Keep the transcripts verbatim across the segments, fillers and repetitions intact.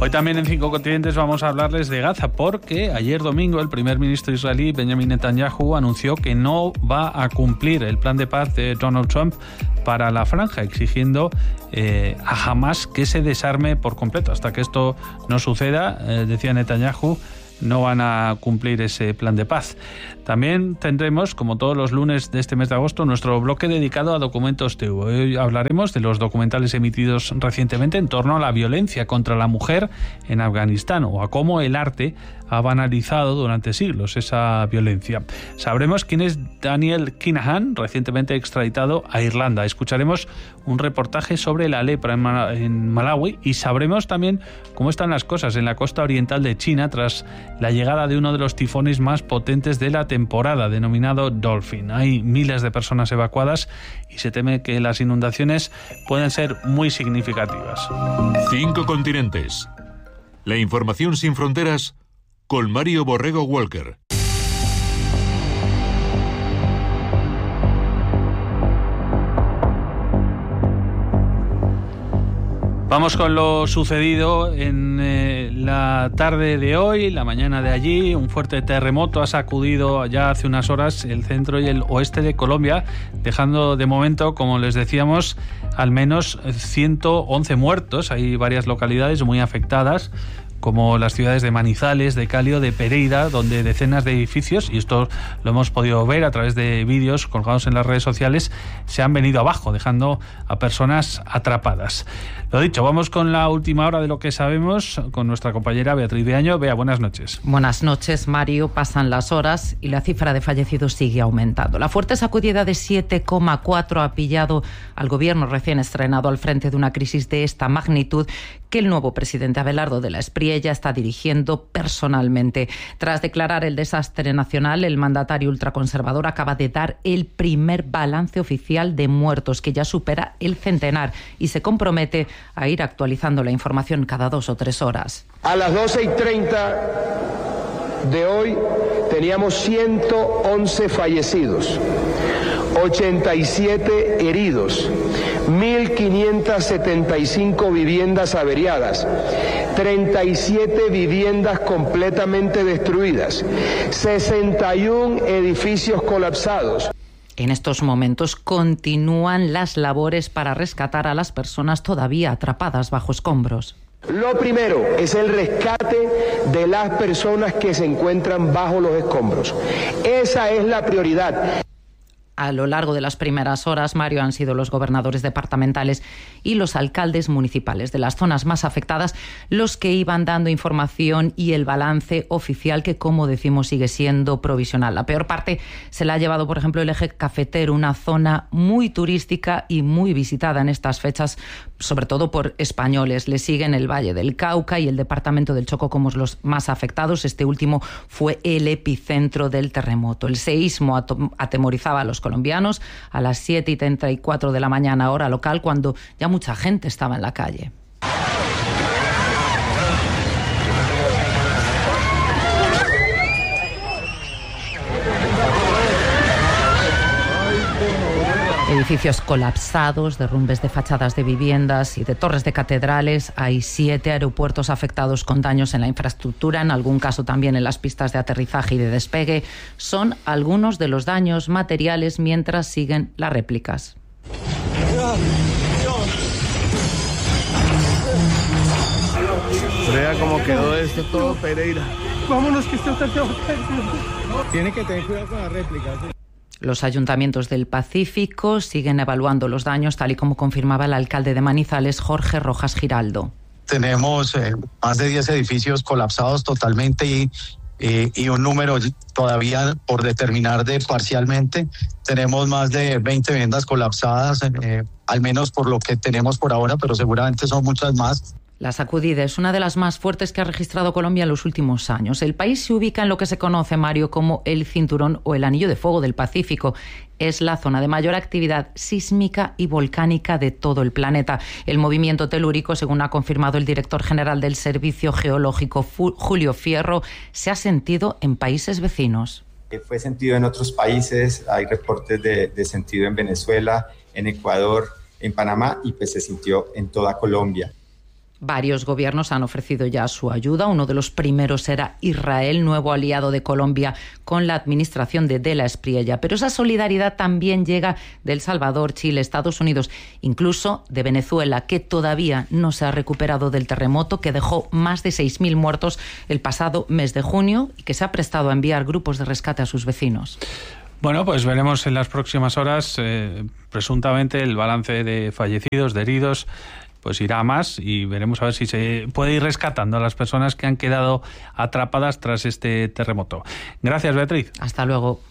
Hoy también en Cinco Continentes vamos a hablarles de Gaza, porque ayer domingo el primer ministro israelí Benjamin Netanyahu anunció que no va a cumplir el plan de paz de Donald Trump para la franja, exigiendo eh, a Hamas que se desarme por completo. Hasta que esto no suceda, eh, decía Netanyahu, no van a cumplir ese plan de paz. También tendremos, como todos los lunes de este mes de agosto, nuestro bloque dedicado a Documentos T V. Hoy hablaremos de los documentales emitidos recientemente en torno a la violencia contra la mujer en Afganistán o a cómo el arte ha banalizado durante siglos esa violencia. Sabremos quién es Daniel Kinahan, recientemente extraditado a Irlanda. Escucharemos un reportaje sobre la lepra en Malawi y sabremos también cómo están las cosas en la costa oriental de China tras la llegada de uno de los tifones más potentes de la temporada, denominado Dolphin. Hay miles de personas evacuadas y se teme que las inundaciones pueden ser muy significativas. Cinco Continentes. La información sin fronteras con Mario Borrego Walker. Vamos con lo sucedido en eh, la tarde de hoy, la mañana de allí. Un fuerte terremoto ha sacudido ya hace unas horas el centro y el oeste de Colombia, dejando de momento, como les decíamos, al menos ciento once muertos. Hay varias localidades muy afectadas, como las ciudades de Manizales, de Cali o de Pereira, donde decenas de edificios, y esto lo hemos podido ver a través de vídeos colgados en las redes sociales, se han venido abajo, dejando a personas atrapadas. Lo dicho, vamos con la última hora de lo que sabemos con nuestra compañera Beatriz de Año. Bea, buenas noches. Buenas noches, Mario. Pasan las horas y la cifra de fallecidos sigue aumentando. La fuerte sacudida de siete coma cuatro ha pillado al gobierno recién estrenado al frente de una crisis de esta magnitud que el nuevo presidente Abelardo de la Espriella está dirigiendo personalmente. Tras declarar el desastre nacional, el mandatario ultraconservador acaba de dar el primer balance oficial de muertos, que ya supera el centenar, y se compromete a ir actualizando la información cada dos o tres horas. A las doce y treinta de hoy teníamos ciento once fallecidos, ochenta y siete heridos, mil quinientas setenta y cinco viviendas averiadas, treinta y siete viviendas completamente destruidas, sesenta y uno edificios colapsados. En estos momentos continúan las labores para rescatar a las personas todavía atrapadas bajo escombros. Lo primero es el rescate de las personas que se encuentran bajo los escombros. Esa es la prioridad. A lo largo de las primeras horas, Mario, han sido los gobernadores departamentales y los alcaldes municipales de las zonas más afectadas los que iban dando información y el balance oficial, que, como decimos, sigue siendo provisional. La peor parte se la ha llevado, por ejemplo, el eje cafetero, una zona muy turística y muy visitada en estas fechas, sobre todo por españoles. Le siguen el Valle del Cauca y el departamento del Chocó como los más afectados. Este último fue el epicentro del terremoto. El seísmo atemorizaba a los colombianos a las siete y treinta y cuatro de la mañana, hora local, cuando ya mucha gente estaba en la calle. Edificios colapsados, derrumbes de fachadas de viviendas y de torres de catedrales. Hay siete aeropuertos afectados con daños en la infraestructura, en algún caso también en las pistas de aterrizaje y de despegue. Son algunos de los daños materiales mientras siguen las réplicas. Vea cómo quedó esto todo, Pereira. Vámonos, que esto está todo. Tiene que tener cuidado con las réplicas. ¿Sí? Los ayuntamientos del Pacífico siguen evaluando los daños, tal y como confirmaba el alcalde de Manizales, Jorge Rojas Giraldo. Tenemos eh, más de diez edificios colapsados totalmente y, y, y un número todavía por determinar de parcialmente. Tenemos más de veinte viviendas colapsadas, eh, al menos por lo que tenemos por ahora, pero seguramente son muchas más. La sacudida es una de las más fuertes que ha registrado Colombia en los últimos años. El país se ubica en lo que se conoce, Mario, como el cinturón o el anillo de fuego del Pacífico. Es la zona de mayor actividad sísmica y volcánica de todo el planeta. El movimiento telúrico, según ha confirmado el director general del Servicio Geológico, Julio Fierro, se ha sentido en países vecinos. Fue sentido en otros países, hay reportes de, de sentido en Venezuela, en Ecuador, en Panamá, y pues se sintió en toda Colombia. Varios gobiernos han ofrecido ya su ayuda. Uno de los primeros era Israel, nuevo aliado de Colombia con la administración de De la Espriella. Pero esa solidaridad también llega de El Salvador, Chile, Estados Unidos, incluso de Venezuela, que todavía no se ha recuperado del terremoto que dejó más de seis mil muertos el pasado mes de junio y que se ha prestado a enviar grupos de rescate a sus vecinos. Bueno, pues veremos en las próximas horas, eh, presuntamente, el balance de fallecidos, de heridos, pues irá a más y veremos a ver si se puede ir rescatando a las personas que han quedado atrapadas tras este terremoto. Gracias, Beatriz. Hasta luego.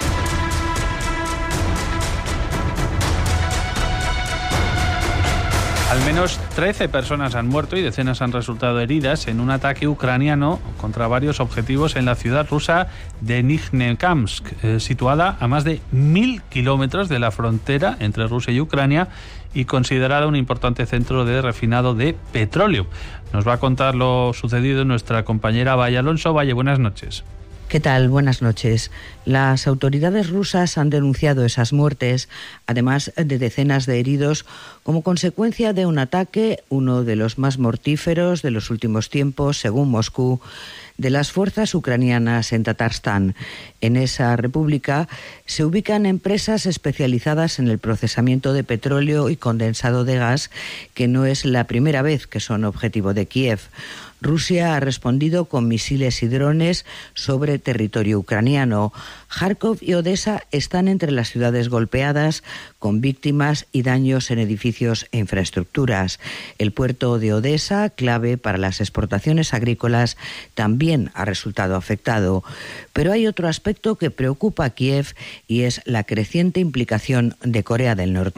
Al menos trece personas han muerto y decenas han resultado heridas en un ataque ucraniano contra varios objetivos en la ciudad rusa de Nizhnekamsk, eh, situada a más de mil kilómetros de la frontera entre Rusia y Ucrania y considerada un importante centro de refinado de petróleo. Nos va a contar lo sucedido nuestra compañera Valle Alonso. Valle, buenas noches. ¿Qué tal? Buenas noches. Las autoridades rusas han denunciado esas muertes, además de decenas de heridos, como consecuencia de un ataque, uno de los más mortíferos de los últimos tiempos, según Moscú, de las fuerzas ucranianas en Tatarstán. En esa república se ubican empresas especializadas en el procesamiento de petróleo y condensado de gas, que no es la primera vez que son objetivo de Kiev. Rusia ha respondido con misiles y drones sobre territorio ucraniano. Kharkov y Odesa están entre las ciudades golpeadas, con víctimas y daños en edificios e infraestructuras. El puerto de Odesa, clave para las exportaciones agrícolas, también ha resultado afectado. Pero hay otro aspecto que preocupa a Kiev y es la creciente implicación de Corea del Norte.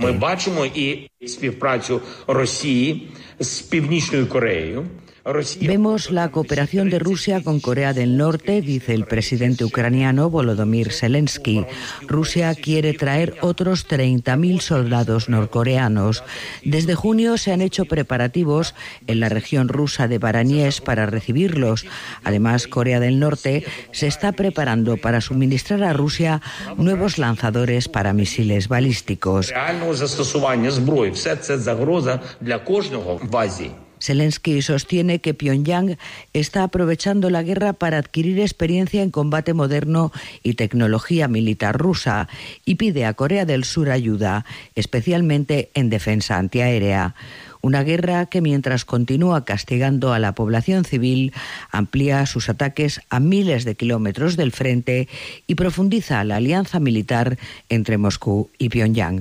Vemos la cooperación de Rusia con Corea del Norte, dice el presidente ucraniano Volodymyr Zelensky. Rusia quiere traer otros treinta mil soldados norcoreanos. Desde junio se han hecho preparativos en la región rusa de Baraniesk para recibirlos. Además, Corea del Norte se está preparando para suministrar a Rusia nuevos lanzadores para misiles balísticos. Zelensky sostiene que Pyongyang está aprovechando la guerra para adquirir experiencia en combate moderno y tecnología militar rusa y pide a Corea del Sur ayuda, especialmente en defensa antiaérea. Una guerra que, mientras continúa castigando a la población civil, amplía sus ataques a miles de kilómetros del frente y profundiza la alianza militar entre Moscú y Pyongyang.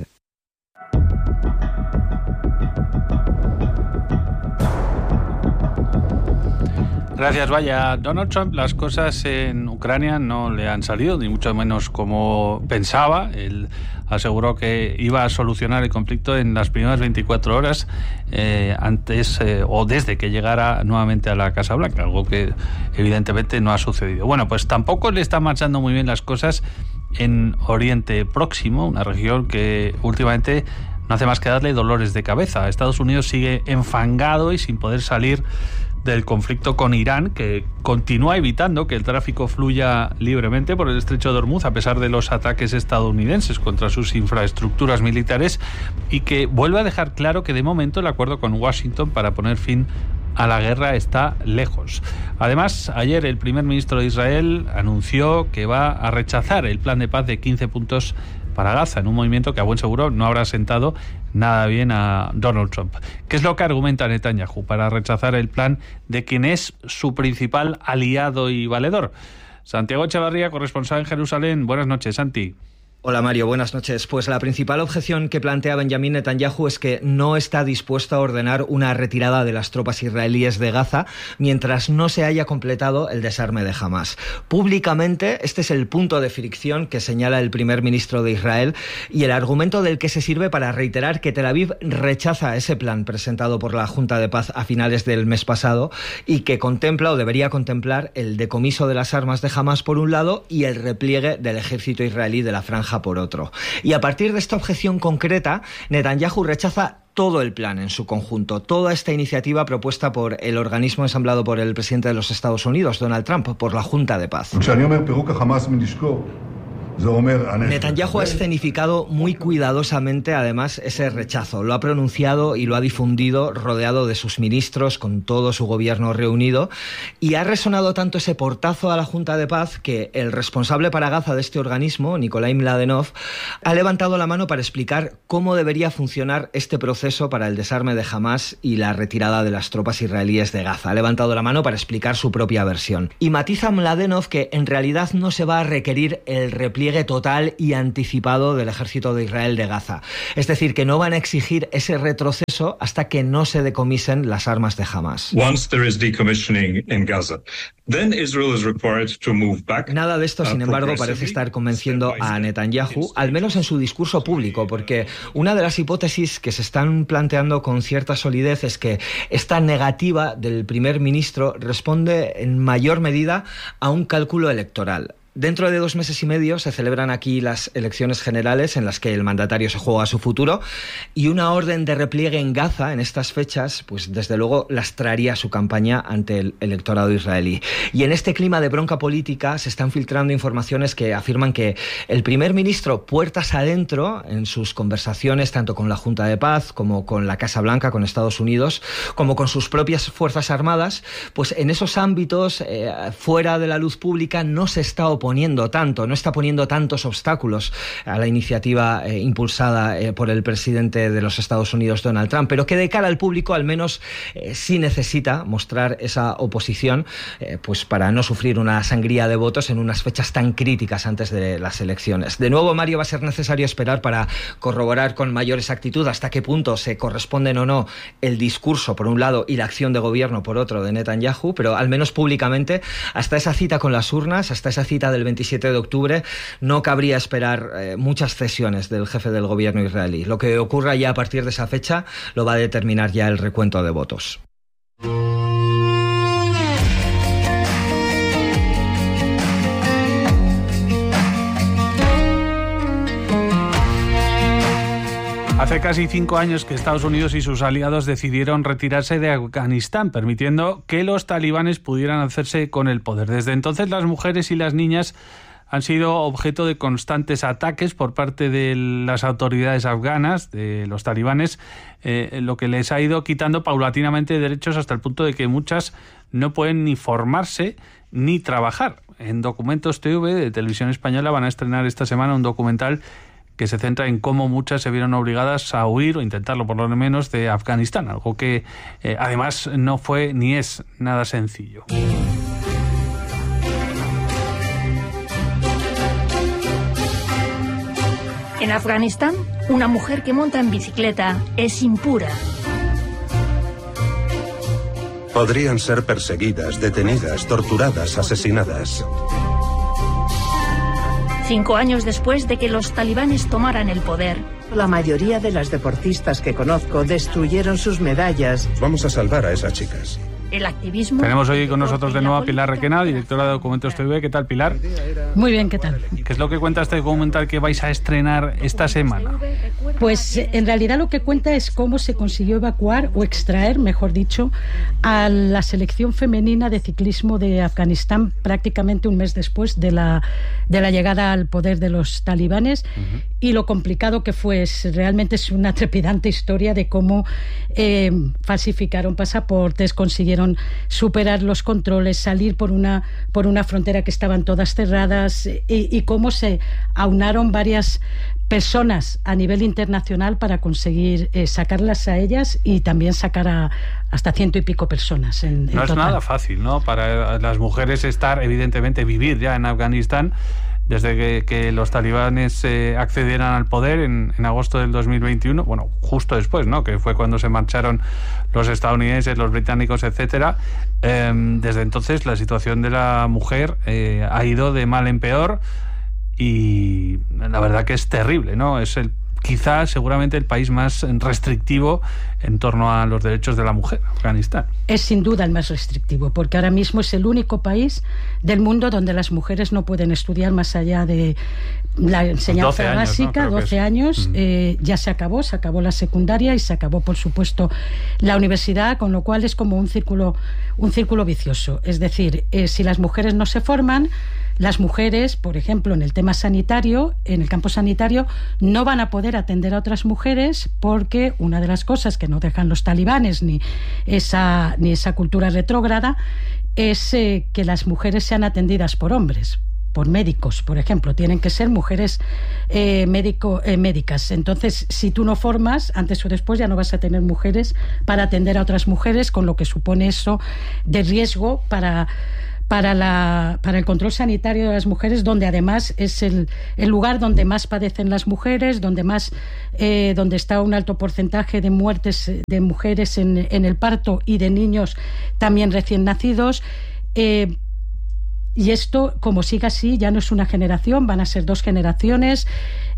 Gracias, Vaya. Donald Trump, las cosas en Ucrania no le han salido, ni mucho menos como pensaba. Él aseguró que iba a solucionar el conflicto en las primeras veinticuatro horas eh, antes eh, o desde que llegara nuevamente a la Casa Blanca, algo que evidentemente no ha sucedido. Bueno, pues tampoco le están marchando muy bien las cosas en Oriente Próximo, una región que últimamente no hace más que darle dolores de cabeza. Estados Unidos sigue enfangado y sin poder salir del conflicto con Irán, que continúa evitando que el tráfico fluya libremente por el estrecho de Hormuz a pesar de los ataques estadounidenses contra sus infraestructuras militares, y que vuelve a dejar claro que de momento el acuerdo con Washington para poner fin a la guerra está lejos. Además, ayer el primer ministro de Israel anunció que va a rechazar el plan de paz de quince puntos para Gaza, en un movimiento que a buen seguro no habrá sentado nada bien a Donald Trump. ¿Qué es lo que argumenta Netanyahu para rechazar el plan de quien es su principal aliado y valedor? Santiago Echevarría, corresponsal en Jerusalén. Buenas noches, Santi. Hola Mario, buenas noches. Pues la principal objeción que plantea Benjamín Netanyahu es que no está dispuesto a ordenar una retirada de las tropas israelíes de Gaza mientras no se haya completado el desarme de Hamás. Públicamente, este es el punto de fricción que señala el primer ministro de Israel y el argumento del que se sirve para reiterar que Tel Aviv rechaza ese plan presentado por la Junta de Paz a finales del mes pasado y que contempla o debería contemplar el decomiso de las armas de Hamás por un lado y el repliegue del ejército israelí de la franja por otro. Y a partir de esta objeción concreta, Netanyahu rechaza todo el plan en su conjunto, toda esta iniciativa propuesta por el organismo ensamblado por el presidente de los Estados Unidos, Donald Trump, por la Junta de Paz. Netanyahu ha escenificado muy cuidadosamente, además, ese rechazo. Lo ha pronunciado y lo ha difundido rodeado de sus ministros, con todo su gobierno reunido, y ha resonado tanto ese portazo a la Junta de Paz que el responsable para Gaza de este organismo, Nikolai Mladenov, ha levantado la mano para explicar cómo debería funcionar este proceso para el desarme de Hamás y la retirada de las tropas israelíes de Gaza. Ha levantado la mano para explicar su propia versión. Y matiza Mladenov que en realidad no se va a requerir el repliegue total y anticipado del ejército de Israel de Gaza. Es decir, que no van a exigir ese retroceso hasta que no se decomisen las armas de Hamás. Once there is decommissioning in Gaza, then Israel is required to move back. Nada de esto, sin embargo, parece estar convenciendo a Netanyahu, al menos en su discurso público, porque una de las hipótesis que se están planteando con cierta solidez es que esta negativa del primer ministro responde en mayor medida a un cálculo electoral. Dentro de dos meses y medio se celebran aquí las elecciones generales en las que el mandatario se juega su futuro, y una orden de repliegue en Gaza en estas fechas, pues desde luego lastraría su campaña ante el electorado israelí. Y en este clima de bronca política se están filtrando informaciones que afirman que el primer ministro, puertas adentro, en sus conversaciones tanto con la Junta de Paz como con la Casa Blanca, con Estados Unidos, como con sus propias fuerzas armadas, pues en esos ámbitos, eh, fuera de la luz pública, no se está oponiendo poniendo tanto, no está poniendo tantos obstáculos a la iniciativa eh, impulsada eh, por el presidente de los Estados Unidos, Donald Trump, pero que de cara al público al menos eh, sí necesita mostrar esa oposición, eh, pues para no sufrir una sangría de votos en unas fechas tan críticas antes de las elecciones. De nuevo, Mario, va a ser necesario esperar para corroborar con mayor exactitud hasta qué punto se corresponden o no el discurso por un lado y la acción de gobierno por otro de Netanyahu, pero al menos públicamente, hasta esa cita con las urnas, hasta esa cita del veintisiete de octubre, no cabría esperar eh, muchas cesiones del jefe del gobierno israelí. Lo que ocurra ya a partir de esa fecha lo va a determinar ya el recuento de votos. Hace casi cinco años que Estados Unidos y sus aliados decidieron retirarse de Afganistán, permitiendo que los talibanes pudieran hacerse con el poder. Desde entonces, las mujeres y las niñas han sido objeto de constantes ataques por parte de las autoridades afganas, de los talibanes, eh, lo que les ha ido quitando paulatinamente derechos hasta el punto de que muchas no pueden ni formarse ni trabajar. En Documentos T V de Televisión Española van a estrenar esta semana un documental que se centra en cómo muchas se vieron obligadas a huir o intentarlo por lo menos de Afganistán, algo que eh, además no fue ni es nada sencillo. En Afganistán, una mujer que monta en bicicleta es impura. Podrían ser perseguidas, detenidas, torturadas, asesinadas. Cinco años después de que los talibanes tomaran el poder, la mayoría de las deportistas que conozco destruyeron sus medallas. Vamos a salvar a esas chicas. El activismo... Tenemos hoy con nosotros de nuevo a Pilar Requena, directora de Documentos T V. ¿Qué tal, Pilar? Muy bien, ¿qué tal? ¿Qué es lo que cuenta este documental que vais a estrenar esta semana? Pues en realidad lo que cuenta es cómo se consiguió evacuar o extraer, mejor dicho, a la selección femenina de ciclismo de Afganistán prácticamente un mes después de la, de la llegada al poder de los talibanes. Uh-huh. Y lo complicado que fue, es, realmente es una trepidante historia de cómo eh, falsificaron pasaportes, consiguieron superar los controles, salir por una, por una frontera que estaban todas cerradas y, y cómo se aunaron varias personas a nivel internacional para conseguir eh, sacarlas a ellas y también sacar a hasta ciento y pico personas. En, en no es total. Nada fácil, ¿no? Para las mujeres estar, evidentemente, vivir ya en Afganistán desde que, que los talibanes eh, accedieran al poder en, en agosto del dos mil veintiuno, bueno, justo después, ¿no? Que fue cuando se marcharon los estadounidenses, los británicos, etcétera. Eh, desde entonces la situación de la mujer eh, ha ido de mal en peor y la verdad que es terrible, ¿no? Es el quizá, seguramente, el país más restrictivo en torno a los derechos de la mujer, Afganistán. Es sin duda el más restrictivo, porque ahora mismo es el único país del mundo donde las mujeres no pueden estudiar más allá de la enseñanza años, básica, ¿no? doce años, mm. eh, ya se acabó, se acabó la secundaria y se acabó, por supuesto, la universidad, con lo cual es como un círculo, un círculo vicioso. Es decir, eh, si las mujeres no se forman, las mujeres, por ejemplo, en el tema sanitario, en el campo sanitario, no van a poder atender a otras mujeres porque una de las cosas que no dejan los talibanes ni esa, ni esa cultura retrógrada es eh, que las mujeres sean atendidas por hombres, por médicos, por ejemplo. Tienen que ser mujeres eh, médico, eh, médicas. Entonces, si tú no formas, antes o después ya no vas a tener mujeres para atender a otras mujeres, con lo que supone eso de riesgo para... Para, la, para el control sanitario de las mujeres, donde además es el, el lugar donde más padecen las mujeres, donde más eh, donde está un alto porcentaje de muertes de mujeres en, en el parto y de niños también recién nacidos. Eh, y esto, como siga así, ya no es una generación, van a ser dos generaciones.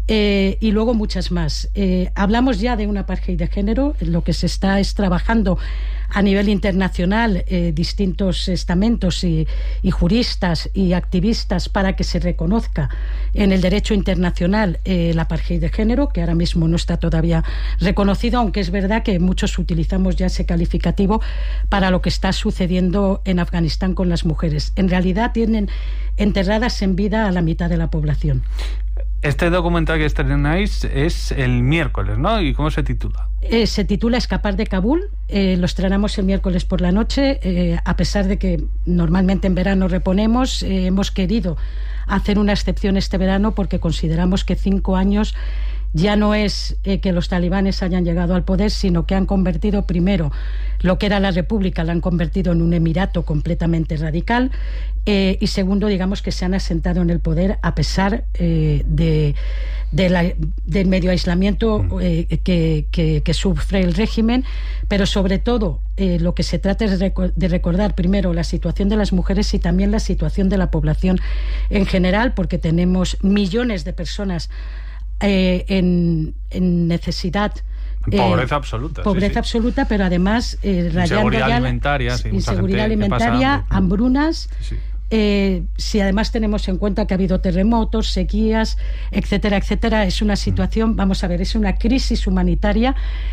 Eh, y luego muchas más. Eh, hablamos ya de un apartheid de género. Lo que se está es trabajando a nivel internacional, eh, distintos estamentos y, y juristas y activistas para que se reconozca en el derecho internacional eh, el apartheid de género, que ahora mismo no está todavía reconocido, aunque es verdad que muchos utilizamos ya ese calificativo para lo que está sucediendo en Afganistán con las mujeres. En realidad tienen enterradas en vida a la mitad de la población. Este documental que estrenáis es el miércoles, ¿no? ¿Y cómo se titula? Eh, se titula Escapar de Kabul. Eh, lo estrenamos el miércoles por la noche. Eh, a pesar de que normalmente en verano reponemos, eh, hemos querido hacer una excepción este verano porque consideramos que cinco años ya no es eh, que los talibanes hayan llegado al poder, sino que han convertido primero lo que era la república, la han convertido en un emirato completamente radical, eh, y segundo, digamos que se han asentado en el poder a pesar eh, de, de la, del medio aislamiento eh, que, que, que sufre el régimen, pero sobre todo eh, lo que se trata es de recordar primero la situación de las mujeres y también la situación de la población en general, porque tenemos millones de personas Eh, en, en necesidad, pobreza eh, absoluta, pobreza sí, sí. absoluta, pero además eh, rayando inseguridad ya alimentaria, la, sí, inseguridad alimentaria, hambrunas. Sí, sí. Eh, si además tenemos en cuenta que ha habido terremotos, sequías, etcétera, etcétera, es una situación, vamos a ver, es una crisis humanitaria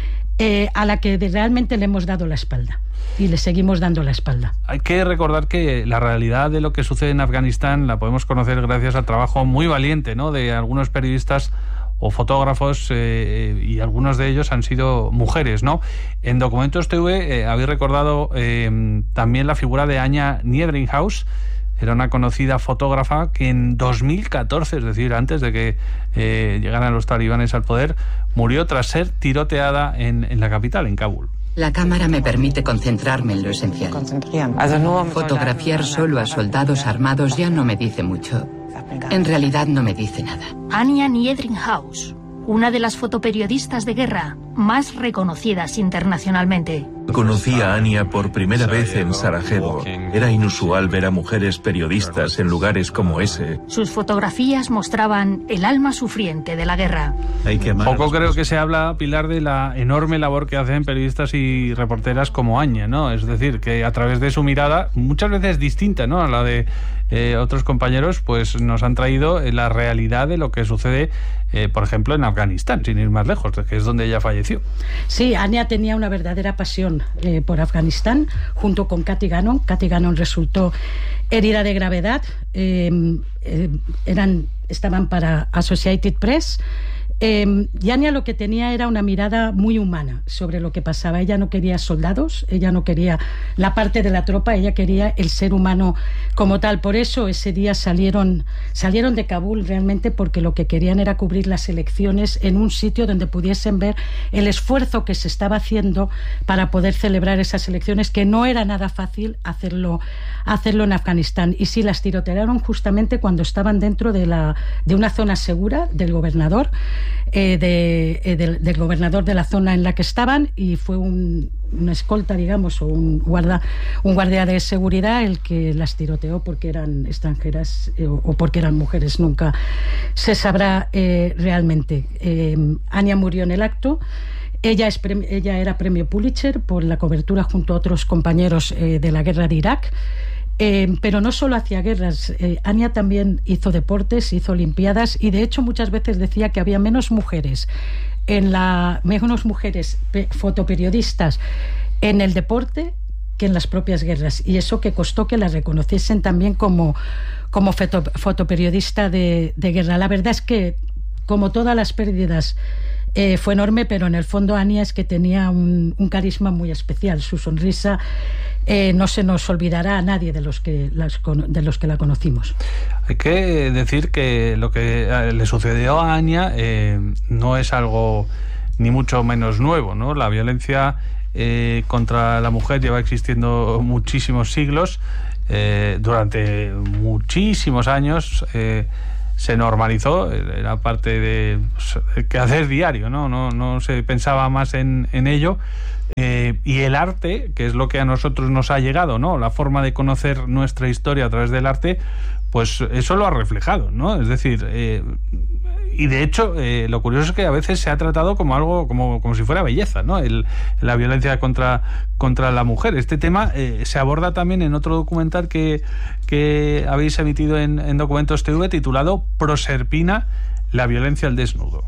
eh, a la que realmente le hemos dado la espalda. Y le seguimos dando la espalda. Hay que recordar que la realidad de lo que sucede en Afganistán la podemos conocer gracias al trabajo muy valiente, ¿no?, de algunos periodistas o fotógrafos, eh, y algunos de ellos han sido mujeres, ¿no? En Documentos T V eh, habéis recordado eh, también la figura de Anya Niedringhaus. Era una conocida fotógrafa que en dos mil catorce, es decir, antes de que eh, llegaran los talibanes al poder, murió tras ser tiroteada en, en la capital, en Kabul. La cámara me permite concentrarme en lo esencial. Fotografiar solo a soldados armados ya no me dice mucho. En realidad no me dice nada. Anya Niedringhaus, una de las fotoperiodistas de guerra más reconocidas internacionalmente. Conocí a Anya por primera vez en Sarajevo. Era inusual ver a mujeres periodistas en lugares como ese. Sus fotografías mostraban el alma sufriente de la guerra. Poco creo que se habla, Pilar, de la enorme labor que hacen periodistas y reporteras como Anya, ¿no? Es decir, que a través de su mirada, muchas veces distinta, ¿no?, a la de eh, otros compañeros, pues nos han traído la realidad de lo que sucede, eh, por ejemplo, en Afganistán, sin ir más lejos, que es donde ella falleció. Sí, Anya tenía una verdadera pasión Eh, por Afganistán, junto con Cathy Gannon. Cathy Gannon resultó herida de gravedad. Eh, eh, eran, estaban para Associated Press. Eh, y Anya lo que tenía era una mirada muy humana sobre lo que pasaba. Ella no quería soldados, ella no quería la parte de la tropa, ella quería el ser humano como tal. Por eso ese día salieron, salieron de Kabul realmente porque lo que querían era cubrir las elecciones en un sitio donde pudiesen ver el esfuerzo que se estaba haciendo para poder celebrar esas elecciones, que no era nada fácil hacerlo, hacerlo en Afganistán. Y sí, las tirotearon justamente cuando estaban dentro de, la, de una zona segura del gobernador. Eh, de, eh, del, del gobernador de la zona en la que estaban, y fue un, una escolta, digamos, o un guarda, un guardia de seguridad el que las tiroteó porque eran extranjeras eh, o, o porque eran mujeres. Nunca se sabrá eh, realmente. Eh, Anya murió en el acto. Ella, es, ella era premio Pulitzer por la cobertura junto a otros compañeros eh, de la guerra de Irak. Eh, pero no solo hacía guerras. eh, Anya también hizo deportes, hizo olimpiadas, y de hecho muchas veces decía que había menos mujeres en la menos mujeres pe- fotoperiodistas en el deporte que en las propias guerras, y eso que costó que la reconociesen también como, como foto, fotoperiodista de, de guerra. La verdad es que, como todas las pérdidas, eh, fue enorme, pero en el fondo Ania es que tenía un, un carisma muy especial. Su sonrisa eh, no se nos olvidará a nadie de los que, las, de los que la conocimos. Hay que decir que lo que le sucedió a Ania eh, no es algo ni mucho menos nuevo, ¿no? La violencia eh, contra la mujer lleva existiendo muchísimos siglos. Eh, durante muchísimos años eh, se normalizó, era parte de pues, quehacer diario, ¿no? No, no se pensaba más en, en ello. Eh, y el arte, que es lo que a nosotros nos ha llegado, ¿no? La forma de conocer nuestra historia a través del arte, pues eso lo ha reflejado, ¿no? Es decir, eh, y de hecho eh, lo curioso es que a veces se ha tratado como algo, como, como si fuera belleza, ¿no? El, la violencia contra, contra la mujer. Este tema eh, se aborda también en otro documental que, que habéis emitido en, en Documentos T V, titulado Proserpina, la violencia al desnudo.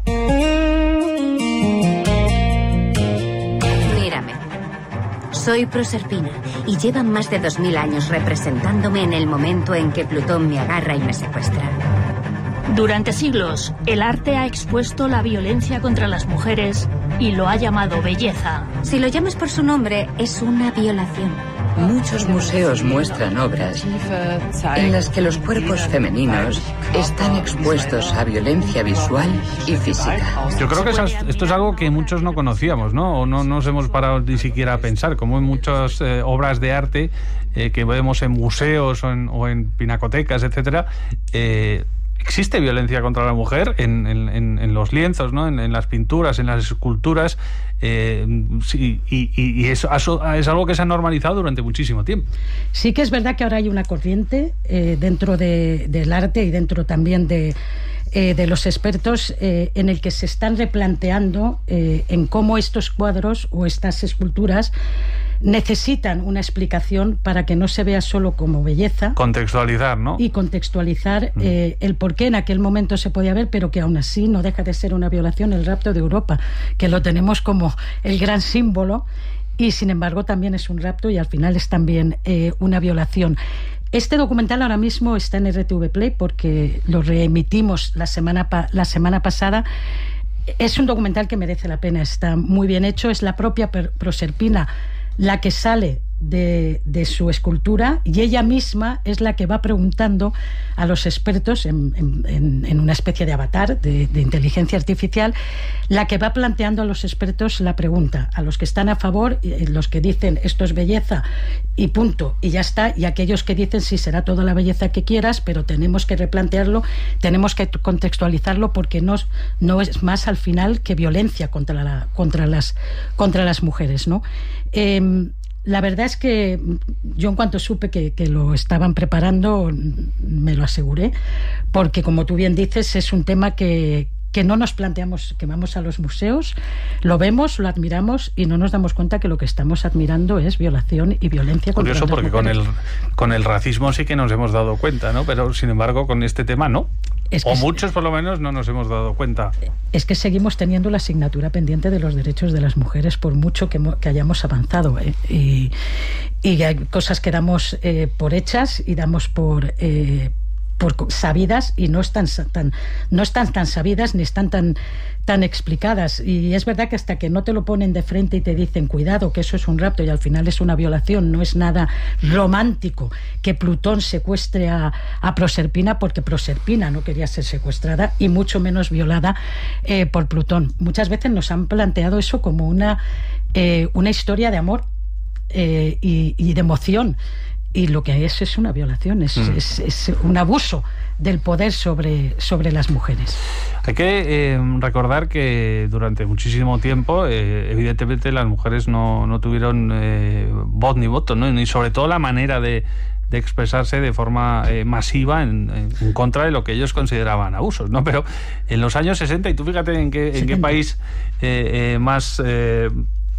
Soy Proserpina y llevan más de dos mil años representándome en el momento en que Plutón me agarra y me secuestra. Durante siglos, el arte ha expuesto la violencia contra las mujeres y lo ha llamado belleza. Si lo llamas por su nombre, es una violación. Muchos museos muestran obras en las que los cuerpos femeninos están expuestos a violencia visual y física. Yo creo que esto es algo que muchos no conocíamos, ¿no? O no nos hemos parado ni siquiera a pensar, como en muchas eh, obras de arte eh, que vemos en museos o en, o en pinacotecas, etcétera. Eh, Existe violencia contra la mujer en, en, en los lienzos, ¿no? En, en las pinturas, en las esculturas, eh, sí, y, y, y eso, eso es algo que se ha normalizado durante muchísimo tiempo. Sí que es verdad que ahora hay una corriente eh, dentro de, del arte y dentro también de, eh, de los expertos eh, en el que se están replanteando eh, en cómo estos cuadros o estas esculturas necesitan una explicación para que no se vea solo como belleza. Contextualizar, ¿no? Y contextualizar mm. eh, el por qué en aquel momento se podía ver, pero que aún así no deja de ser una violación, el rapto de Europa, que lo tenemos como el gran símbolo, y sin embargo también es un rapto y al final es también eh, una violación. Este documental ahora mismo está en R T V Play porque lo reemitimos la semana, pa- la semana pasada. Es un documental que merece la pena, está muy bien hecho, es la propia Proserpina la que sale de, de su escultura y ella misma es la que va preguntando a los expertos en, en, en una especie de avatar de, de inteligencia artificial, la que va planteando a los expertos la pregunta, a los que están a favor, los que dicen esto es belleza y punto, y ya está, y aquellos que dicen sí, será toda la belleza que quieras, pero tenemos que replantearlo, tenemos que contextualizarlo porque no, no es más al final que violencia contra, la, contra, las, contra las mujeres, ¿no? Eh, La verdad es que yo, en cuanto supe que, que lo estaban preparando, me lo aseguré, porque como tú bien dices, es un tema que, que no nos planteamos, que vamos a los museos, lo vemos, lo admiramos y no nos damos cuenta que lo que estamos admirando es violación y violencia contra las mujeres. Curioso, porque con el, con el racismo sí que nos hemos dado cuenta, ¿no? Pero sin embargo con este tema no. Es que o muchos por lo menos no nos hemos dado cuenta. Es que seguimos teniendo la asignatura pendiente de los derechos de las mujeres por mucho que, que hayamos avanzado, ¿eh? y, y hay cosas que damos eh, por hechas y damos por eh, por sabidas y no están tan no están tan sabidas ni están tan tan explicadas, y es verdad que hasta que no te lo ponen de frente y te dicen cuidado que eso es un rapto y al final es una violación, no es nada romántico que Plutón secuestre a, a Proserpina, porque Proserpina no quería ser secuestrada y mucho menos violada eh, por Plutón. Muchas veces nos han planteado eso como una eh, una historia de amor eh, y, y de emoción, y lo que es es una violación, es, mm. es, es un abuso del poder sobre, sobre las mujeres. Hay que eh, recordar que durante muchísimo tiempo, eh, evidentemente, las mujeres no, no tuvieron eh, voz ni voto, ¿no? Ni sobre todo la manera de, de expresarse de forma eh, masiva en, en contra de lo que ellos consideraban abusos, ¿no? Pero en los años sesenta, y tú fíjate en qué, en qué país eh, eh, más eh,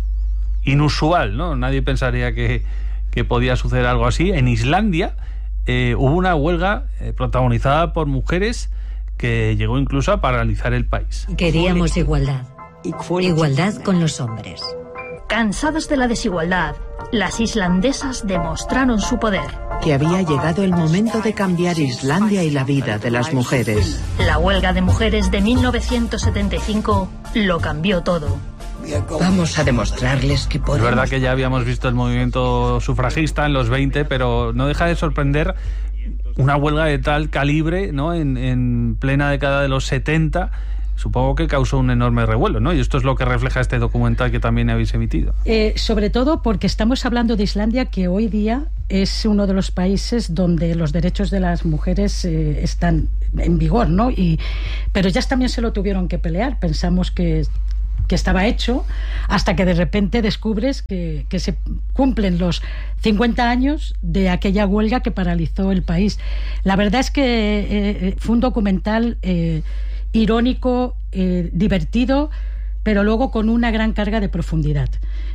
inusual, ¿no? Nadie pensaría que, que podía suceder algo así. En Islandia eh, hubo una huelga eh, protagonizada por mujeres que llegó incluso a paralizar el país. Queríamos igualdad. Igualdad con los hombres. Cansadas de la desigualdad las islandesas demostraron su poder. Que había llegado el momento de cambiar Islandia y la vida de las mujeres. La huelga de mujeres de mil novecientos setenta y cinco lo cambió todo. Vamos a demostrarles que podemos... Es verdad que ya habíamos visto el movimiento sufragista en los veinte, pero no deja de sorprender una huelga de tal calibre, ¿no? En, en plena década de los setenta, supongo que causó un enorme revuelo, ¿no? Y esto es lo que refleja este documental que también habéis emitido. Eh, sobre todo porque estamos hablando de Islandia, que hoy día es uno de los países donde los derechos de las mujeres eh, están en vigor, ¿no? Y, pero ellas también se lo tuvieron que pelear. Pensamos que que estaba hecho, hasta que de repente descubres que, que se cumplen los cincuenta años de aquella huelga que paralizó el país. La verdad es que eh, fue un documental eh, irónico, eh, divertido, pero luego con una gran carga de profundidad.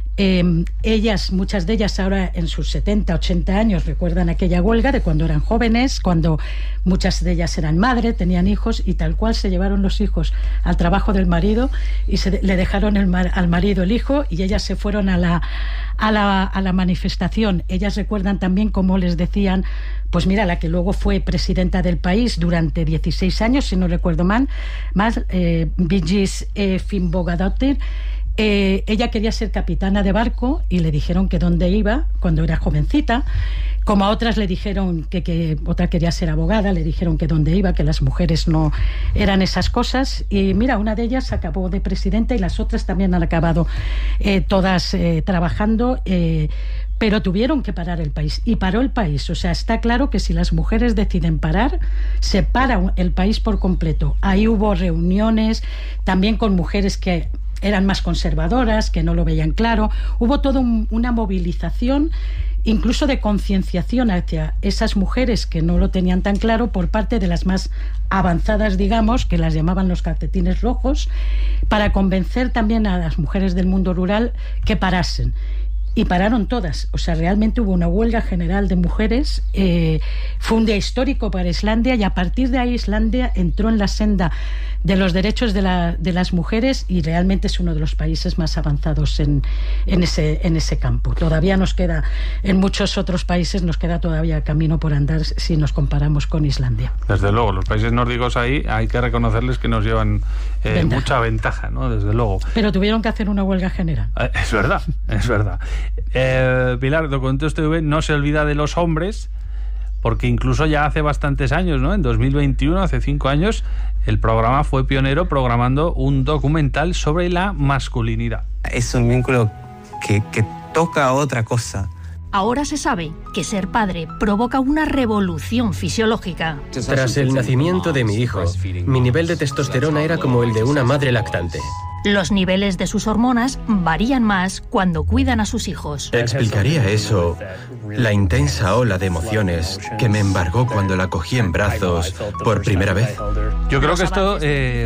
Eh, ellas, muchas de ellas ahora en sus setenta, ochenta años recuerdan aquella huelga de cuando eran jóvenes, cuando muchas de ellas eran madres, tenían hijos y tal cual se llevaron los hijos al trabajo del marido y se, le dejaron el mar, al marido el hijo y ellas se fueron a la, a, la, a la manifestación. Ellas recuerdan también cómo les decían, pues mira, la que luego fue presidenta del país durante dieciséis años, si no recuerdo mal, más eh, Vigdís eh, Finnbogadóttir. Eh, ella quería ser capitana de barco y le dijeron que dónde iba cuando era jovencita, como a otras le dijeron que, que otra quería ser abogada, le dijeron que dónde iba, que las mujeres no eran esas cosas, y mira, una de ellas acabó de presidenta y las otras también han acabado eh, todas eh, trabajando, eh, pero tuvieron que parar el país y paró el país. O sea, está claro que si las mujeres deciden parar, se para el país por completo. Ahí hubo reuniones también con mujeres que eran más conservadoras, que no lo veían claro. Hubo toda un, una movilización, incluso de concienciación hacia esas mujeres que no lo tenían tan claro por parte de las más avanzadas, digamos, que las llamaban los calcetines rojos, para convencer también a las mujeres del mundo rural que parasen. Y pararon todas. O sea, realmente hubo una huelga general de mujeres. Eh, fue un día histórico para Islandia y a partir de ahí Islandia entró en la senda de los derechos de, la, de las mujeres y realmente es uno de los países más avanzados en, en, ese, en ese campo. Todavía nos queda, en muchos otros países nos queda todavía camino por andar si nos comparamos con Islandia. Desde luego, los países nórdicos ahí hay que reconocerles que nos llevan eh, ventaja. mucha ventaja, ¿no? Desde luego. Pero tuvieron que hacer una huelga general. Es verdad, es verdad. Eh, Pilar, Documentos T V no se olvida de los hombres, porque incluso ya hace bastantes años, ¿no? En dos mil veintiuno, hace cinco años, el programa fue pionero programando un documental sobre la masculinidad. Es un vínculo que, que toca otra cosa. Ahora se sabe que ser padre provoca una revolución fisiológica. Tras el nacimiento de mi hijo, mi nivel de testosterona era como el de una madre lactante. Los niveles de sus hormonas varían más cuando cuidan a sus hijos. ¿Explicaría eso la intensa ola de emociones que me embargó cuando la cogí en brazos por primera vez? Yo creo que esto eh,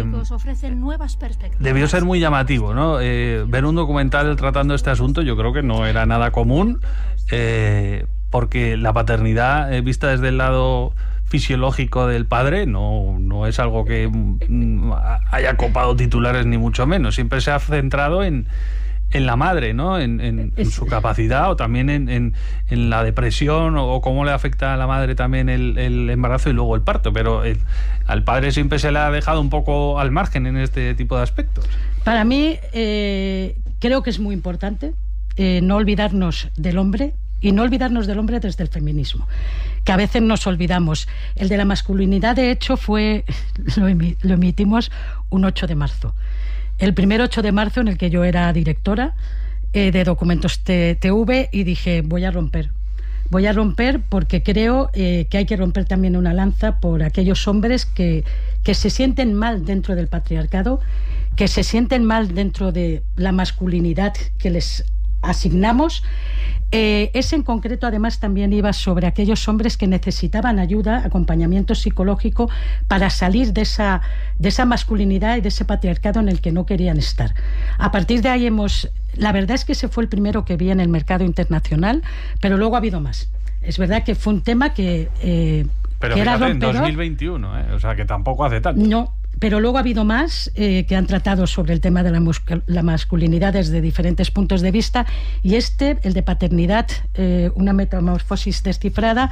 debió ser muy llamativo, ¿no? Eh, ver un documental tratando este asunto yo creo que no era nada común, eh, porque la paternidad eh, vista desde el lado fisiológico del padre no, no es algo que mm, haya copado titulares ni mucho menos. Siempre se ha centrado en, en la madre, ¿no? En, en, en su capacidad o también en, en, en la depresión o, o cómo le afecta a la madre también el, el embarazo y luego el parto. Pero el, al padre siempre se le ha dejado un poco al margen en este tipo de aspectos. Para mí eh, creo que es muy importante eh, no olvidarnos del hombre. Y no olvidarnos del hombre desde el feminismo, que a veces nos olvidamos. El de la masculinidad, de hecho, fue lo, emi, lo emitimos un ocho de marzo. El primer ocho de marzo en el que yo era directora eh, de Documentos T V y dije, voy a romper. Voy a romper porque creo eh, que hay que romper también una lanza por aquellos hombres que, que se sienten mal dentro del patriarcado, que se sienten mal dentro de la masculinidad que les asignamos. Eh, ese en concreto además también iba sobre aquellos hombres que necesitaban ayuda, acompañamiento psicológico para salir de esa, de esa masculinidad y de ese patriarcado en el que no querían estar. A partir de ahí hemos... La verdad es que ese fue el primero que vi en el mercado internacional, pero luego ha habido más. Es verdad que fue un tema que... Eh, pero que fíjate, era en dos mil veintiuno, ¿eh? O sea que tampoco hace tanto. No, pero luego ha habido más eh, que han tratado sobre el tema de la, la masculinidad desde diferentes puntos de vista, y este, el de paternidad, eh, una metamorfosis descifrada,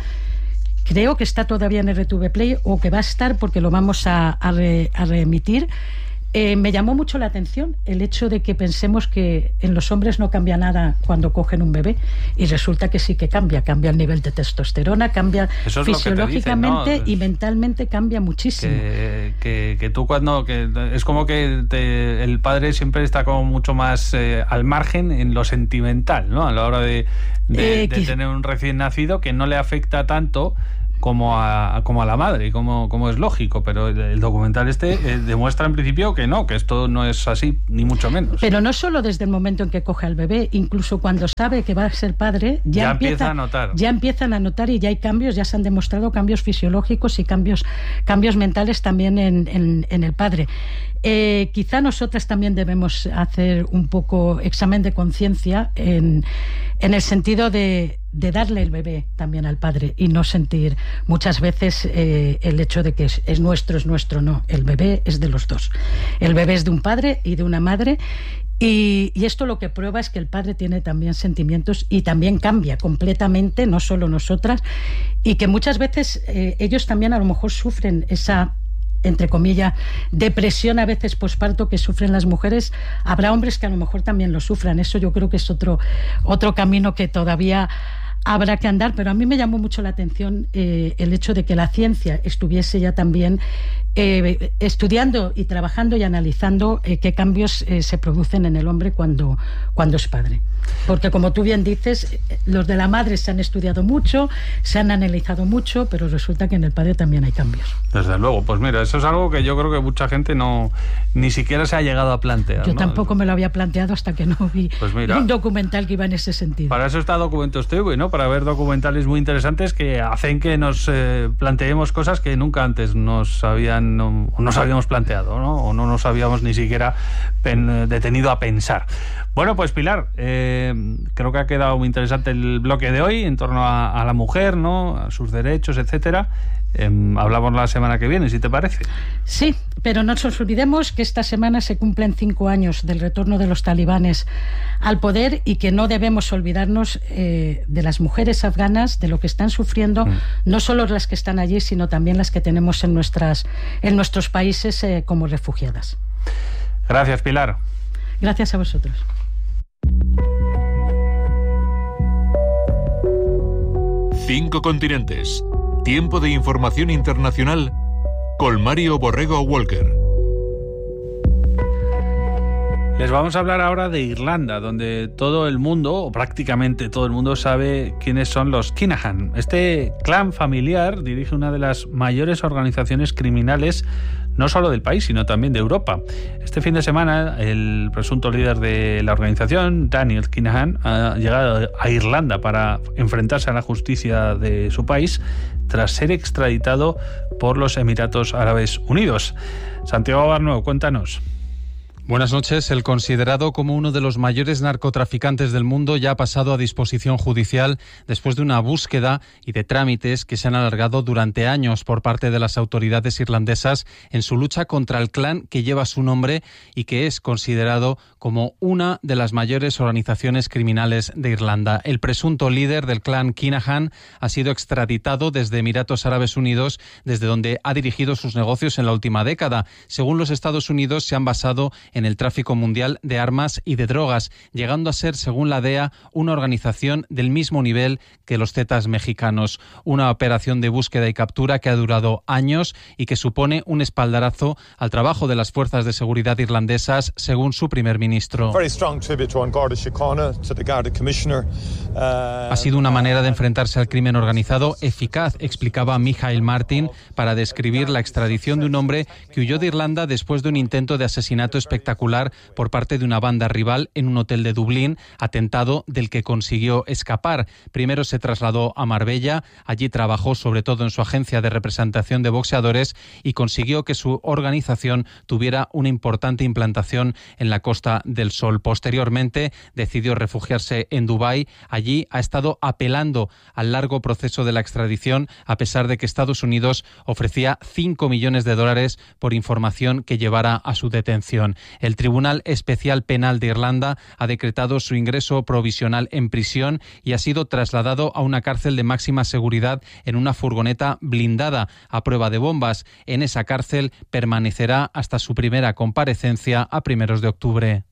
creo que está todavía en R T V Play, o que va a estar porque lo vamos a, a, re, a reemitir. Eh, me llamó mucho la atención el hecho de que pensemos que en los hombres no cambia nada cuando cogen un bebé, y resulta que sí que cambia, cambia el nivel de testosterona, cambia fisiológicamente dicen, ¿no? Y mentalmente cambia muchísimo. Que, que, que tú cuando, que es como que te, el padre siempre está como mucho más eh, al margen en lo sentimental, ¿no? A la hora de, de, eh, de tener un recién nacido, que no le afecta tanto como a, como a la madre, como, como es lógico, pero el, el documental este eh, demuestra en principio que no, que esto no es así, ni mucho menos. Pero no solo desde el momento en que coge al bebé, incluso cuando sabe que va a ser padre, ya, ya empieza, empieza a notar. Ya empiezan a notar, y ya hay cambios, ya se han demostrado cambios fisiológicos y cambios, cambios mentales también en, en, en el padre. Eh, quizá nosotras también debemos hacer un poco examen de conciencia en, en el sentido de, de darle el bebé también al padre, y no sentir muchas veces eh, el hecho de que es, es nuestro, es nuestro, no. El bebé es de los dos. El bebé es de un padre y de una madre, y, y esto lo que prueba es que el padre tiene también sentimientos y también cambia completamente, no solo nosotras, y que muchas veces eh, ellos también a lo mejor sufren esa, entre comillas, depresión a veces posparto que sufren las mujeres. Habrá hombres que a lo mejor también lo sufran. Eso yo creo que es otro, otro camino que todavía habrá que andar, pero a mí me llamó mucho la atención eh, el hecho de que la ciencia estuviese ya también eh, estudiando y trabajando y analizando eh, qué cambios eh, se producen en el hombre cuando, cuando es padre. Porque, como tú bien dices, los de la madre se han estudiado mucho, se han analizado mucho, pero resulta que en el padre también hay cambios. Desde luego. Pues mira, eso es algo que yo creo que mucha gente no ni siquiera se ha llegado a plantear. Yo ¿no? tampoco me lo había planteado hasta que no vi pues mira, un documental que iba en ese sentido. Para eso está Documentos T V, ¿no? Para ver documentales muy interesantes que hacen que nos eh, planteemos cosas que nunca antes nos habían no, nos habíamos planteado, ¿no? O no nos habíamos ni siquiera pen, detenido a pensar. Bueno, pues Pilar, eh, creo que ha quedado muy interesante el bloque de hoy en torno a, a la mujer, ¿no? A sus derechos, etcétera. Eh, hablamos la semana que viene, si te parece. Sí, pero no nos olvidemos que esta semana se cumplen cinco años del retorno de los talibanes al poder, y que no debemos olvidarnos eh, de las mujeres afganas, de lo que están sufriendo, mm. no solo las que están allí, sino también las que tenemos en nuestras en nuestros países eh, como refugiadas. Gracias, Pilar. Gracias a vosotros. Cinco continentes. Tiempo de información internacional con Mario Borrego Walker. Les vamos a hablar ahora de Irlanda, donde todo el mundo, o prácticamente todo el mundo, sabe quiénes son los Kinahan. Este clan familiar dirige una de las mayores organizaciones criminales, no solo del país, sino también de Europa. Este fin de semana, el presunto líder de la organización, Daniel Kinahan, ha llegado a Irlanda para enfrentarse a la justicia de su país tras ser extraditado por los Emiratos Árabes Unidos. Santiago Barnuevo, cuéntanos. Buenas noches. El considerado como uno de los mayores narcotraficantes del mundo ya ha pasado a disposición judicial después de una búsqueda y de trámites que se han alargado durante años por parte de las autoridades irlandesas en su lucha contra el clan que lleva su nombre y que es considerado como una de las mayores organizaciones criminales de Irlanda. El presunto líder del clan Kinahan ha sido extraditado desde Emiratos Árabes Unidos, desde donde ha dirigido sus negocios en la última década. Según los Estados Unidos, se han basado en el tráfico mundial de armas y de drogas, llegando a ser, según la D E A, una organización del mismo nivel que los Zetas mexicanos. Una operación de búsqueda y captura que ha durado años y que supone un espaldarazo al trabajo de las fuerzas de seguridad irlandesas, según su primer ministro. Ha sido una manera de enfrentarse al crimen organizado eficaz, explicaba Michael Martin, para describir la extradición de un hombre que huyó de Irlanda después de un intento de asesinato espectacular espectacular por parte de una banda rival en un hotel de Dublín, atentado del que consiguió escapar. Primero se trasladó a Marbella, allí trabajó sobre todo en su agencia de representación de boxeadores y consiguió que su organización tuviera una importante implantación en la Costa del Sol. Posteriormente decidió refugiarse en Dubái. Allí ha estado apelando al largo proceso de la extradición, a pesar de que Estados Unidos ofrecía cinco millones de dólares por información que llevara a su detención. El Tribunal Especial Penal de Irlanda ha decretado su ingreso provisional en prisión y ha sido trasladado a una cárcel de máxima seguridad en una furgoneta blindada a prueba de bombas. En esa cárcel permanecerá hasta su primera comparecencia a primeros de octubre.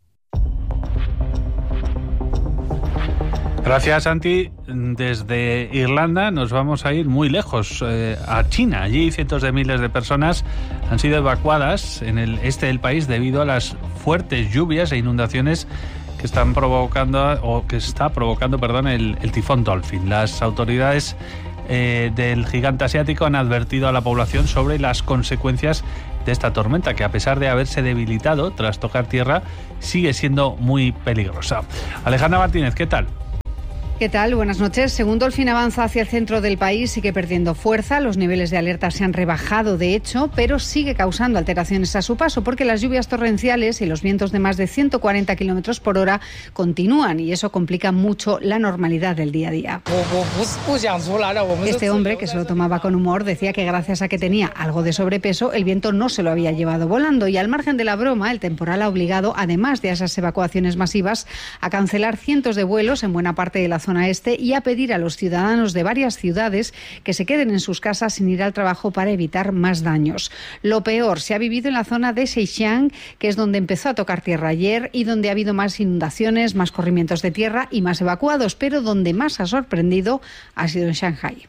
Gracias, Santi. Desde Irlanda nos vamos a ir muy lejos, eh, a China. Allí cientos de miles de personas han sido evacuadas en el este del país debido a las fuertes lluvias e inundaciones que están provocando o que está provocando, perdón, el, el tifón Dolphin. Las autoridades eh, del gigante asiático han advertido a la población sobre las consecuencias de esta tormenta, que a pesar de haberse debilitado tras tocar tierra, sigue siendo muy peligrosa. Alejandra Martínez, ¿qué tal? ¿Qué tal? Buenas noches. Según Dolphin avanza hacia el centro del país, sigue perdiendo fuerza. Los niveles de alerta se han rebajado, de hecho, pero sigue causando alteraciones a su paso porque las lluvias torrenciales y los vientos de más de ciento cuarenta kilómetros por hora continúan y eso complica mucho la normalidad del día a día. Este hombre, que se lo tomaba con humor, decía que gracias a que tenía algo de sobrepeso, el viento no se lo había llevado volando y al margen de la broma, el temporal ha obligado, además de esas evacuaciones masivas, a cancelar cientos de vuelos en buena parte de la zona este y a pedir a los ciudadanos de varias ciudades que se queden en sus casas sin ir al trabajo para evitar más daños. Lo peor se ha vivido en la zona de Zhejiang, que es donde empezó a tocar tierra ayer y donde ha habido más inundaciones, más corrimientos de tierra y más evacuados, pero donde más ha sorprendido ha sido en Shanghái.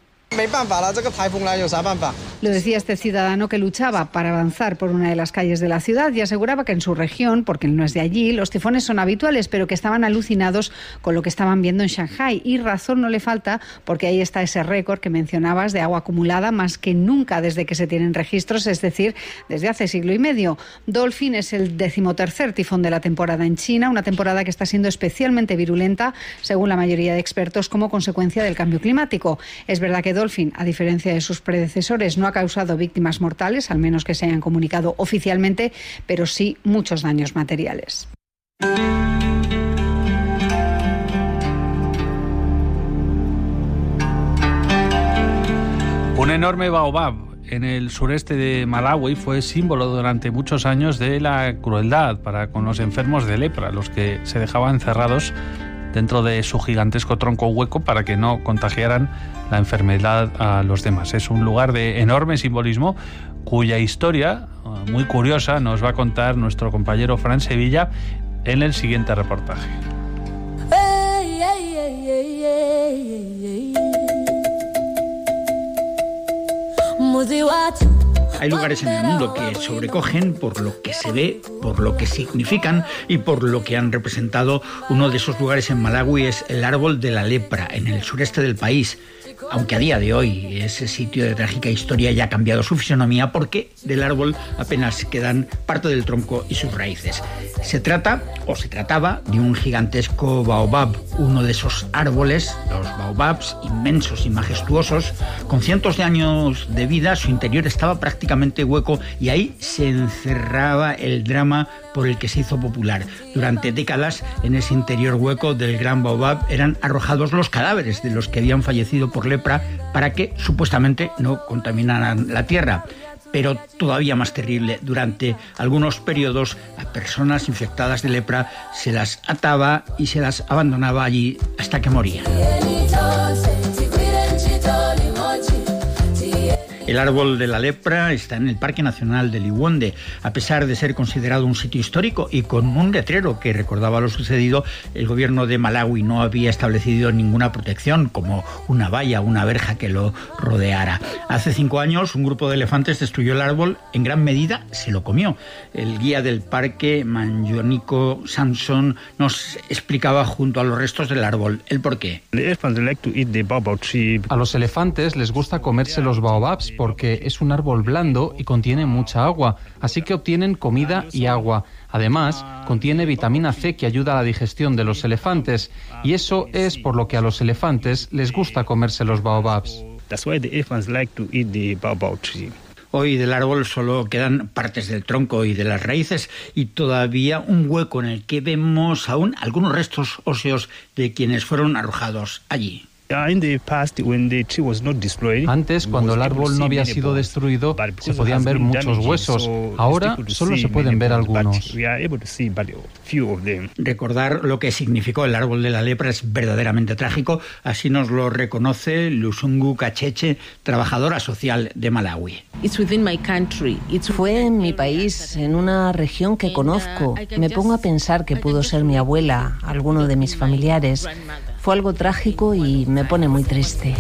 Lo decía este ciudadano que luchaba para avanzar por una de las calles de la ciudad y aseguraba que en su región, porque él no es de allí, los tifones son habituales, pero que estaban alucinados con lo que estaban viendo en Shanghái. Y razón no le falta, porque ahí está ese récord que mencionabas de agua acumulada más que nunca desde que se tienen registros, es decir, desde hace siglo y medio. Dolphin es el decimotercer tifón de la temporada en China, una temporada que está siendo especialmente virulenta, según la mayoría de expertos, como consecuencia del cambio climático. Es verdad que Dolphin, a diferencia de sus predecesores, no ha causado víctimas mortales, al menos que se hayan comunicado oficialmente, pero sí muchos daños materiales. Un enorme baobab en el sureste de Malawi fue símbolo durante muchos años de la crueldad para con los enfermos de lepra, los que se dejaban encerrados dentro de su gigantesco tronco hueco para que no contagiaran la enfermedad a los demás. Es un lugar de enorme simbolismo cuya historia, muy curiosa, nos va a contar nuestro compañero Fran Sevilla en el siguiente reportaje. Hay lugares en el mundo que sobrecogen por lo que se ve, por lo que significan y por lo que han representado. Uno de esos lugares en Malawi es el árbol de la lepra, en el sureste del país. Aunque a día de hoy ese sitio de trágica historia ya ha cambiado su fisonomía porque del árbol apenas quedan parte del tronco y sus raíces. Se trata, o se trataba, de un gigantesco baobab, uno de esos árboles, los baobabs inmensos y majestuosos, con cientos de años de vida. Su interior estaba prácticamente hueco y ahí se encerraba el drama por el que se hizo popular. Durante décadas, en ese interior hueco del gran baobab eran arrojados los cadáveres de los que habían fallecido por lepra para que supuestamente no contaminaran la tierra. Pero todavía más terrible, durante algunos periodos a personas infectadas de lepra se las ataba y se las abandonaba allí hasta que morían. El árbol de la lepra está en el Parque Nacional de Liwonde. A pesar de ser considerado un sitio histórico y con un letrero que recordaba lo sucedido, el gobierno de Malawi no había establecido ninguna protección, como una valla o una verja que lo rodeara. Hace cinco años, un grupo de elefantes destruyó el árbol, en gran medida se lo comió. El guía del parque, Manjoniko Samson, nos explicaba junto a los restos del árbol el porqué. A los elefantes les gusta comerse los baobabs porque es un árbol blando y contiene mucha agua, así que obtienen comida y agua. Además, contiene vitamina C que ayuda a la digestión de los elefantes, y eso es por lo que a los elefantes les gusta comerse los baobabs. Hoy del árbol solo quedan partes del tronco y de las raíces y todavía un hueco en el que vemos aún algunos restos óseos de quienes fueron arrojados allí. Antes, cuando el árbol no había sido destruido, se podían ver muchos huesos. Ahora solo se pueden ver algunos. Recordar lo que significó el árbol de la lepra es verdaderamente trágico. Así nos lo reconoce Lusungu Kacheche, trabajadora social de Malawi. Fue en mi país, en una región que conozco. Me pongo a pensar que pudo ser mi abuela, alguno de mis familiares. Fue algo trágico y me pone muy triste.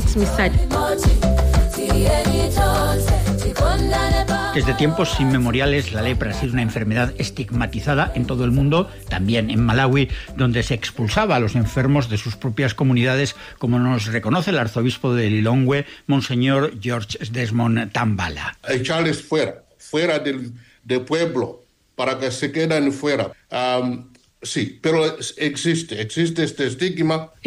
Desde tiempos inmemoriales, la lepra ha sido una enfermedad estigmatizada en todo el mundo, también en Malawi, donde se expulsaba a los enfermos de sus propias comunidades, como nos reconoce el arzobispo de Lilongwe, Monseñor George Desmond Tambala. Echarles fuera, fuera del, del pueblo, para que se queden fuera. Um, Sí, pero existe, existe este estigma.